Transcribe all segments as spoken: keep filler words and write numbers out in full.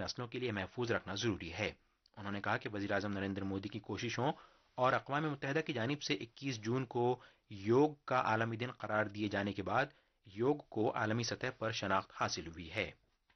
نسلوں کے لیے محفوظ رکھنا ضروری ہے۔ انہوں نے کہا کہ وزیر اعظم نریندر مودی کی کوششوں اور اقوام متحدہ کی جانب سے اکیس جون کو یوگ کا عالمی دن قرار دیے جانے کے بعد یوگ کو عالمی سطح پر شناخت حاصل ہوئی ہے۔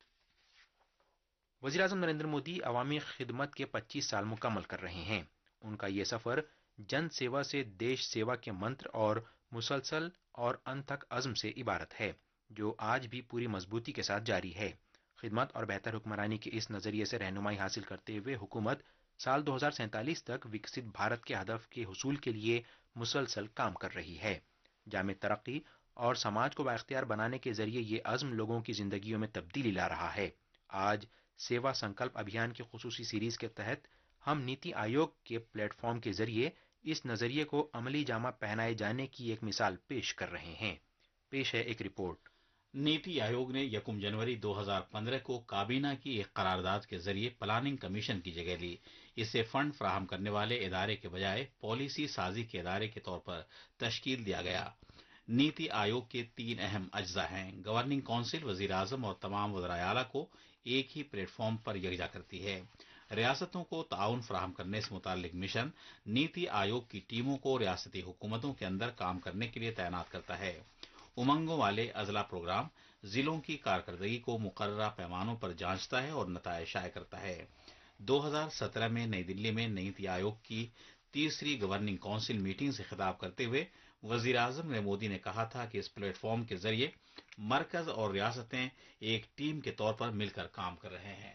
وزیر اعظم نریندر مودی عوامی خدمت کے پچیس سال مکمل کر رہے ہیں۔ ان کا یہ سفر جن سیوا سے دیش سیوا کے منتر اور مسلسل اور انتھک عزم سے عبارت ہے، جو آج بھی پوری مضبوطی کے ساتھ جاری ہے۔ خدمت اور بہتر حکمرانی کے اس نظریے سے رہنمائی حاصل کرتے ہوئے حکومت سال دو ہزار سینتالیس تک وکست بھارت کے ہدف کے حصول کے لیے مسلسل کام کر رہی ہے۔ جامع ترقی اور سماج کو بااختیار بنانے کے ذریعے یہ عزم لوگوں کی زندگیوں میں تبدیلی لا رہا ہے۔ آج سیوا سنکلپ ابھیان کی خصوصی سیریز کے تحت ہم نیتی آیوگ کے پلیٹ فارم کے ذریعے اس نظریے کو عملی جامہ پہنائے جانے کی ایک مثال پیش کر رہے ہیں۔ پیش ہے ایک رپورٹ۔ نیتی آیوگ نے یکم جنوری دو ہزار پندرہ کو کابینہ کی ایک قرارداد کے ذریعے پلاننگ کمیشن کی جگہ لی۔ اسے فنڈ فراہم کرنے والے ادارے کے بجائے پالیسی سازی کے ادارے کے طور پر تشکیل دیا گیا۔ نیتی آیوگ کے تین اہم اجزاء ہیں۔ گورننگ کونسل وزیر اعظم اور تمام وزرائے اعلیٰ کو ایک ہی پلیٹ فارم پر یکجا کرتی ہے۔ ریاستوں کو تعاون فراہم کرنے سے متعلق مشن نیتی آیوگ کی ٹیموں کو ریاستی حکومتوں کے اندر کام کرنے کے لیے تعینات کرتا ہے۔ امنگوں والے اضلاع پروگرام ضلعوں کی کارکردگی کو مقررہ پیمانوں پر جانچتا ہے اور نتائج شائع کرتا ہے۔ دو ہزار سترہ میں نئی دلی میں نیتی آیوگ کی تیسری گورننگ کونسل میٹنگ سے خطاب کرتے ہوئے وزیر اعظم نریندر مودی نے کہا تھا کہ اس پلیٹ فارم کے ذریعے مرکز اور ریاستیں ایک ٹیم کے طور پر مل کر کام کر رہے ہیں۔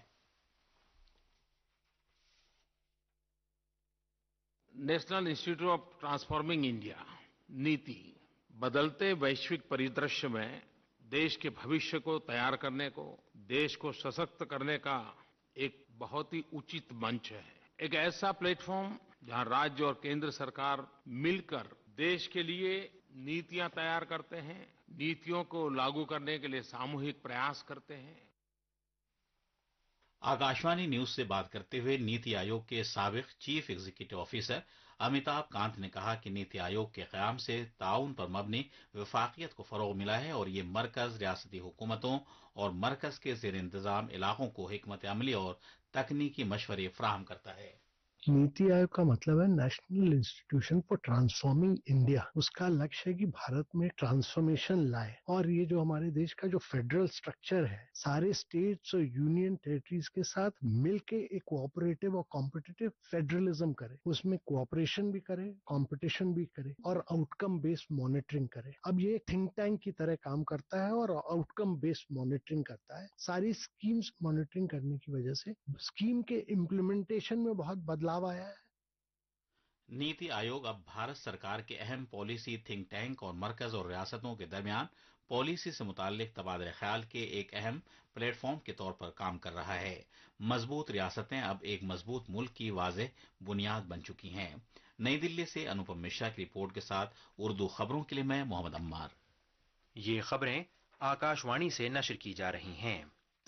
National institute of transforming India نیتی بدلتے ویشوک پریدرشیہ میں دیش کے بھوشیہ کو تیار کرنے کو، دیش کو سشکت کرنے کا ایک بہت ہی اچت منچ ہے۔ ایک ایسا پلیٹ فارم جہاں راجیہ اور کیندر سرکار مل کر دیش کے لیے نیتیاں تیار کرتے ہیں، نیتیوں کو لاگو کرنے کے لیے ساموہک پریاس کرتے ہیں۔ آکاشوانی نیوز سے بات کرتے ہوئے نیتی آیوگ کے سابق چیف ایگزیکٹو آفیسر امیتابھ کانت نے کہا کہ نیتی آیوگ کے قیام سے تعاون پر مبنی وفاقیت کو فروغ ملا ہے اور یہ مرکز، ریاستی حکومتوں اور مرکز کے زیر انتظام علاقوں کو حکمت عملی اور تکنیکی مشورے فراہم کرتا ہے۔ نیتی آیوگ کا مطلب ہے national institution for transforming India. اس کا لکشیہ ہے کہ بھارت میں ٹرانسفارمیشن لائے، اور یہ جو ہمارے دیش کا جو فیڈرل سٹرکچر ہے، سارے اسٹیٹس اور یونین ٹیریٹریز کے ساتھ مل کے ایک کوآپریٹو اور کمپٹیٹو فیڈرلزم کرے، اس میں کوآپریشن بھی کرے، کمپٹیشن بھی کرے اور آؤٹ کم بیسڈ مانیٹرنگ کرے۔ اب یہ تھنک ٹینک کی طرح کام کرتا ہے اور آؤٹ کم بیسڈ مانیٹرنگ کرتا ہے۔ ساری اسکیمز مانیٹرنگ کرنے کی وجہ سے اسکیم کے امپلیمنٹیشن میں بہت بدلاؤ آیا ہے۔ نیتی آیوگ اب بھارت سرکار کے اہم پالیسی تھنک ٹینک اور مرکز اور ریاستوں کے درمیان پالیسی سے متعلق تبادلہ خیال کے ایک اہم پلیٹ فارم کے طور پر کام کر رہا ہے۔ مضبوط ریاستیں اب ایک مضبوط ملک کی واضح بنیاد بن چکی ہیں۔ نئی دلی سے انوپم مشرا کی رپورٹ کے ساتھ اردو خبروں کے لیے میں محمد عمار۔ یہ خبریں آکاشوانی سے نشر کی جا رہی ہیں۔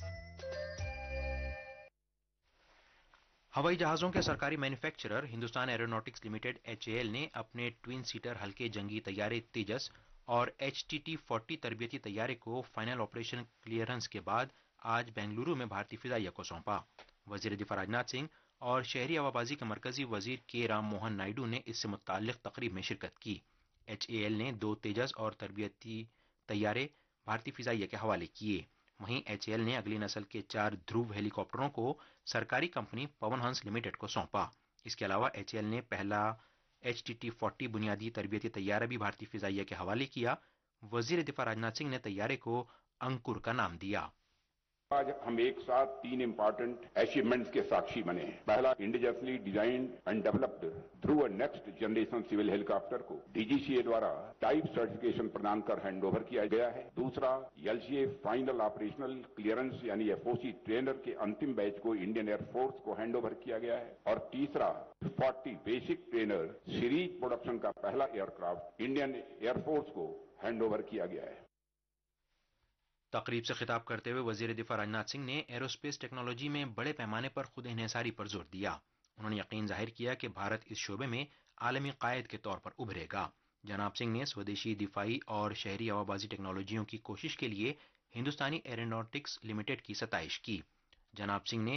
ہوائی جہازوں کے سرکاری manufacturer Hindustan aeronautics limited H A L نے اپنے ٹوین سیٹر ہلکے جنگی طیارے تیجس اور ایچ ٹی ٹی فورٹی تربیتی طیارے کو فائنل آپریشن کلیئرنس کے بعد آج بنگلورو میں بھارتی فضائیہ کو سونپا۔ وزیر دفاع راجناتھ سنگھ اور شہری ہوابازی کے مرکزی وزیر کے رام موہن نائیڈو نے اس سے متعلق تقریب میں شرکت کی۔ ایچ اے ایل نے دو تیجس اور تربیتی طیارے بھارتی فضائیہ کے حوالے کیے۔ وہیں ایچ اے ایل نے اگلی نسل کے چار دھرو ہیلی کاپٹروں کو سرکاری کمپنی پون ہنس لمیٹڈ کو سونپا۔ اس کے علاوہ ایچ اے ایل نے پہلا ایچ ٹی ٹی فورٹی بنیادی تربیتی طیارہ بھی بھارتی فضائیہ کے حوالے کیا۔ وزیر دفاع راجناتھ سنگھ نے طیارے کو انکر کا نام دیا۔ آج ہم ایک ساتھ تین امپارٹنٹ اچیومنٹس کے ساکشی بنے ہیں۔ پہلا، انڈیجسلی designed and developed through a next generation civil Halley copter کو ڈی جی سی اے دوارا ٹائپ سرٹیفکیشن پردان کر ہینڈ اوور کیا گیا ہے۔ دوسرا، L C a final operational clearance یعنی ایف او سی ٹرینر کے انتم بیچ کو انڈین ایئر فورس کو ہینڈ اوور کیا گیا ہے۔ اور تیسرا، forty basic trainer series production کا پہلا year craft Indian air force کو ہینڈ اوور کیا گیا ہے۔ تقریب سے خطاب کرتے ہوئے وزیر دفاع راجناتھ سنگھ نے ایروسپیس ٹیکنالوجی میں بڑے پیمانے پر خود انحصاری پر زور دیا۔ انہوں نے یقین ظاہر کیا کہ بھارت اس شعبے میں عالمی قائد کے طور پر ابھرے گا۔ جناب سنگھ نے سودیشی دفاعی اور شہری ہوابازی ٹیکنالوجیوں کی کوشش کے لیے ہندوستانی ایروناٹکس لمیٹڈ کی ستائش کی۔ جناب سنگھ نے